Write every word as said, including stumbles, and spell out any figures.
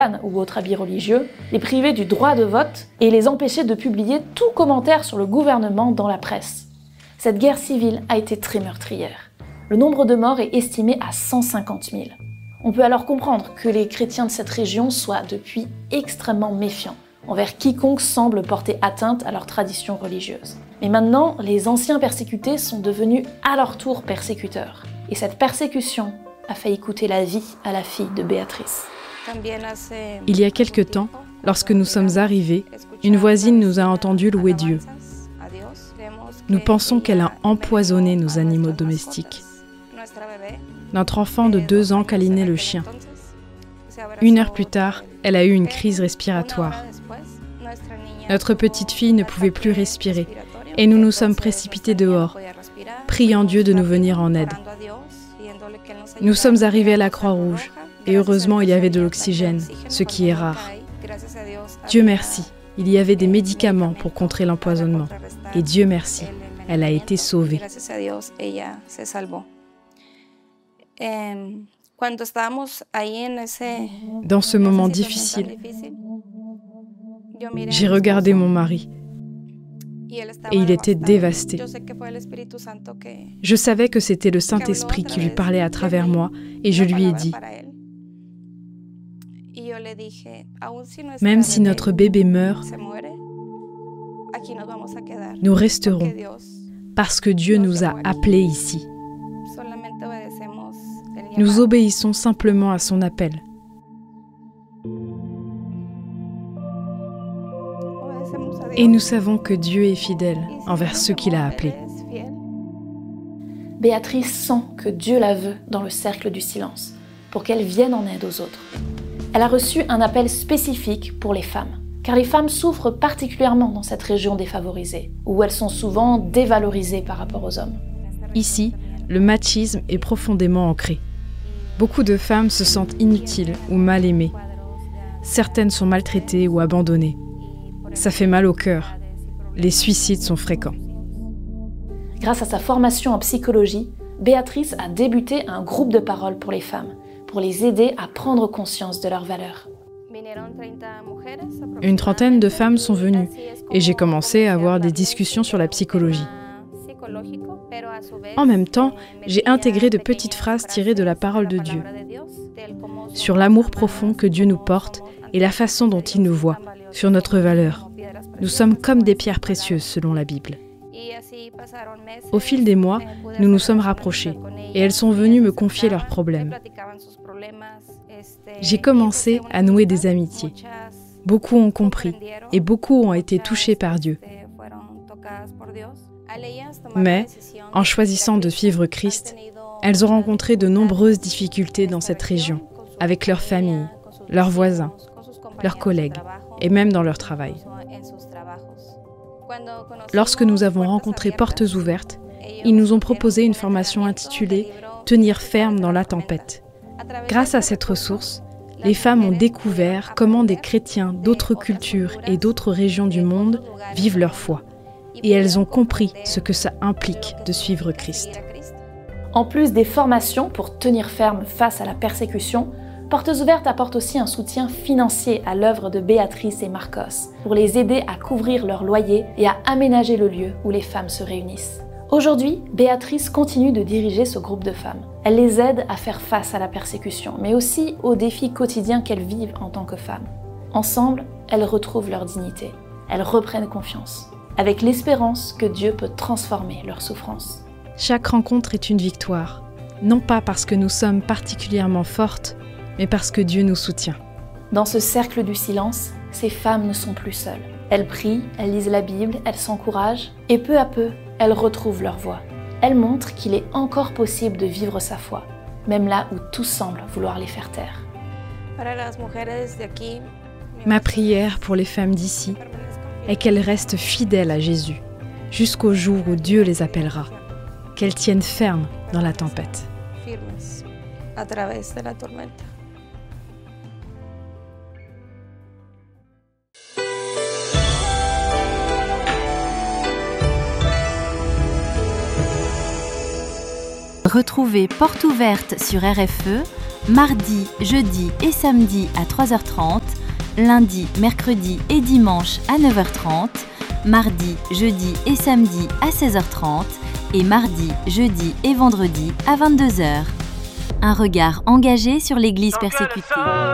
ou autres habits religieux, les priver du droit de vote et les empêcher de publier tout commentaire sur le gouvernement dans la presse. Cette guerre civile a été très meurtrière. Le nombre de morts est estimé à cent cinquante mille. On peut alors comprendre que les chrétiens de cette région soient depuis extrêmement méfiants envers quiconque semble porter atteinte à leur tradition religieuse. Mais maintenant, les anciens persécutés sont devenus à leur tour persécuteurs. Et cette persécution a failli coûter la vie à la fille de Béatrice. Il y a quelque temps, lorsque nous sommes arrivés, une voisine nous a entendu louer Dieu. Nous pensons qu'elle a empoisonné nos animaux domestiques. Notre enfant de deux ans câlinait le chien. Une heure plus tard, elle a eu une crise respiratoire. Notre petite fille ne pouvait plus respirer et nous nous sommes précipités dehors, priant Dieu de nous venir en aide. Nous sommes arrivés à la Croix-Rouge et heureusement il y avait de l'oxygène, ce qui est rare. Dieu merci, il y avait des médicaments pour contrer l'empoisonnement. Et Dieu merci, elle a été sauvée. Dans ce moment difficile, j'ai regardé mon mari et il était dévasté. Je savais que c'était le Saint-Esprit qui lui parlait à travers moi et je lui ai dit, même si notre bébé meurt, nous resterons parce que Dieu nous a appelés ici. Nous obéissons simplement à son appel. Et nous savons que Dieu est fidèle envers ceux qu'il a appelés. Béatrice sent que Dieu la veut dans le cercle du silence, pour qu'elle vienne en aide aux autres. Elle a reçu un appel spécifique pour les femmes, car les femmes souffrent particulièrement dans cette région défavorisée, où elles sont souvent dévalorisées par rapport aux hommes. Ici, le machisme est profondément ancré. Beaucoup de femmes se sentent inutiles ou mal aimées. Certaines sont maltraitées ou abandonnées. Ça fait mal au cœur. Les suicides sont fréquents. Grâce à sa formation en psychologie, Béatrice a débuté un groupe de parole pour les femmes, pour les aider à prendre conscience de leurs valeurs. Une trentaine de femmes sont venues et j'ai commencé à avoir des discussions sur la psychologie. En même temps, j'ai intégré de petites phrases tirées de la parole de Dieu, sur l'amour profond que Dieu nous porte et la façon dont il nous voit, sur notre valeur. Nous sommes comme des pierres précieuses selon la Bible. Au fil des mois, nous nous sommes rapprochés et elles sont venues me confier leurs problèmes. J'ai commencé à nouer des amitiés. Beaucoup ont compris et beaucoup ont été touchés par Dieu. Mais, en choisissant de suivre Christ, elles ont rencontré de nombreuses difficultés dans cette région, avec leurs familles, leurs voisins, leurs collègues et même dans leur travail. Lorsque nous avons rencontré Portes Ouvertes, ils nous ont proposé une formation intitulée « Tenir ferme dans la tempête ». Grâce à cette ressource, les femmes ont découvert comment des chrétiens d'autres cultures et d'autres régions du monde vivent leur foi. Et elles ont compris ce que ça implique de suivre Christ. En plus des formations pour tenir ferme face à la persécution, Portes Ouvertes apporte aussi un soutien financier à l'œuvre de Béatrice et Marcos pour les aider à couvrir leur loyer et à aménager le lieu où les femmes se réunissent. Aujourd'hui, Béatrice continue de diriger ce groupe de femmes. Elle les aide à faire face à la persécution, mais aussi aux défis quotidiens qu'elles vivent en tant que femmes. Ensemble, elles retrouvent leur dignité. Elles reprennent confiance, avec l'espérance que Dieu peut transformer leur souffrance. Chaque rencontre est une victoire, non pas parce que nous sommes particulièrement fortes, mais parce que Dieu nous soutient. Dans ce cercle du silence, ces femmes ne sont plus seules. Elles prient, elles lisent la Bible, elles s'encouragent, et peu à peu, elles retrouvent leur voie. Elles montrent qu'il est encore possible de vivre sa foi, même là où tout semble vouloir les faire taire. Ma prière pour les femmes d'ici est qu'elles restent fidèles à Jésus, jusqu'au jour où Dieu les appellera, qu'elles tiennent ferme dans la tempête. Retrouvez Portes Ouvertes sur R F E mardi, jeudi et samedi à trois heures trente, lundi, mercredi et dimanche à neuf heures trente, mardi, jeudi et samedi à seize heures trente et mardi, jeudi et vendredi à vingt-deux heures. Un regard engagé sur l'Église persécutée.